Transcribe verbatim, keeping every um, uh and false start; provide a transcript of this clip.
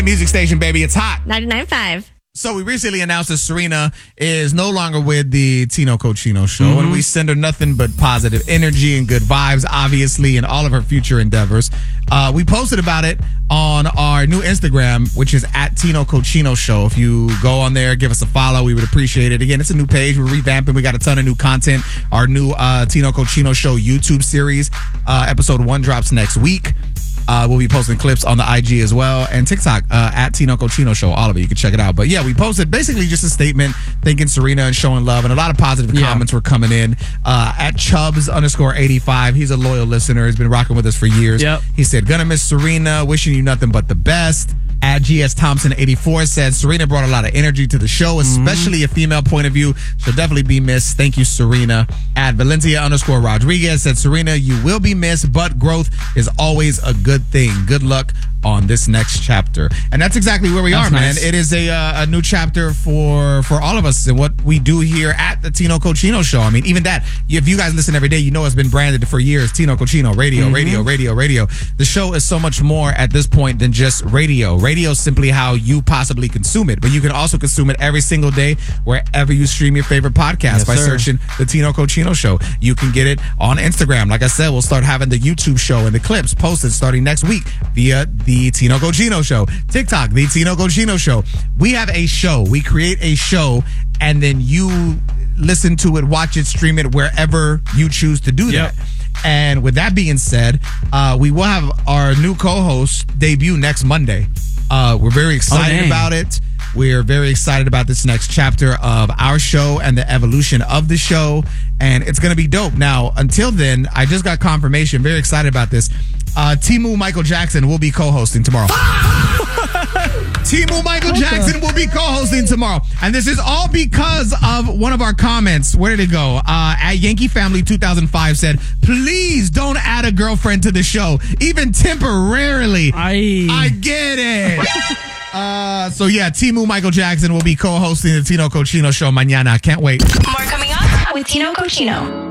Music station, baby. It's hot. ninety-nine point five. So we recently announced that Serena is no longer with the Tino Cochino show, Mm-hmm. and we send her nothing but positive energy and good vibes, obviously, in all of her future endeavors. Uh, we posted about it on our new Instagram, which is at Tino Cochino Show. If you go on there, give us a follow, we would appreciate it. Again, it's a new page. We're revamping. We got a ton of new content. Our new uh, Tino Cochino Show YouTube series, uh, episode one drops next week. Uh, we'll be posting clips on the I G as well and TikTok uh, at Tino Cochino Show. All of it. You can check it out. But yeah, we posted basically just a statement thanking Serena and showing love, and a lot of positive Yeah. comments were coming in. Uh, at Chubbs underscore eighty-five. He's a loyal listener. He's been rocking with us for years. Yep. He said, gonna miss Serena, wishing you nothing but the best. At G S Thompson eighty-four said, Serena brought a lot of energy to the show, especially a female point of view. She'll definitely be missed. Thank you, Serena. At Valencia underscore Rodriguez said, Serena, you will be missed, but growth is always a good thing. Good luck on this next chapter. And that's exactly where we That's are, man. nice. It is a uh, a new chapter for for all of us and what we do here at the Tino Cochino Show. I mean, even that, if you guys listen every day, you know it's been branded for years. Tino Cochino, radio, Mm-hmm. radio, radio, radio. The show is so much more at this point than just radio. Radio is simply how you possibly consume it, but you can also consume it every single day wherever you stream your favorite podcast Yes, by sir. searching the Tino Cochino Show. You can get it on Instagram. Like I said, we'll start having the YouTube show and the clips posted starting next week via the Tino Cochino Show. TikTok, the Tino Cochino Show. We have a show. We create a show, and then you listen to it, watch it, stream it wherever you choose to do Yep. that. And with that being said, uh, we will have our new co-host debut next Monday. Uh, we're very excited dang. about it. We're very excited about this next chapter of our show and the evolution of the show. And it's going to be dope. Now, until then, I just got confirmation. Very excited about this. Uh, Timu Michael Jackson will be co-hosting tomorrow. Timu Michael Jackson will be co-hosting tomorrow. And this is all because of one of our comments. Where did it go? Uh, at Yankee Family two thousand five said, please don't add a girlfriend to the show, even temporarily. I, I get it. Uh, so yeah, Timu Michael Jackson will be co-hosting the Tino Cochino Show mañana. Can't wait. More coming up with Tino Cochino.